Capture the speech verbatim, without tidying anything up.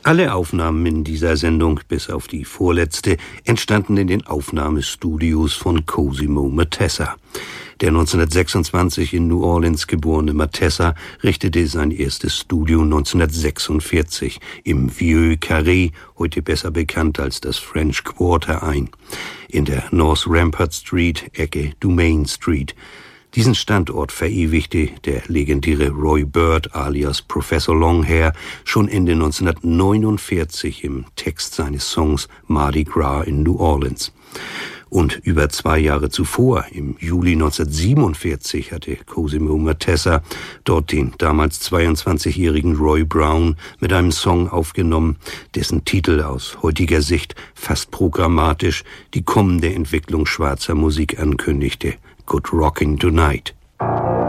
Alle Aufnahmen in dieser Sendung, bis auf die vorletzte, entstanden in den Aufnahmestudios von Cosimo Matessa. Der neunzehnhundertsechsundzwanzig in New Orleans geborene Matessa richtete sein erstes Studio neunzehnhundertsechsundvierzig im Vieux Carré, heute besser bekannt als das French Quarter, ein, in der North Rampart Street, Ecke Dumaine Street. Diesen Standort verewigte der legendäre Roy Bird alias Professor Longhair schon Ende neunzehnhundertneunundvierzig im Text seines Songs Mardi Gras in New Orleans. Und über zwei Jahre zuvor, im Juli neunzehnhundertsiebenundvierzig, hatte Cosimo Matessa dort den damals zweiundzwanzigjährigen Roy Brown mit einem Song aufgenommen, dessen Titel aus heutiger Sicht fast programmatisch die kommende Entwicklung schwarzer Musik ankündigte: Good Rockin' Tonight.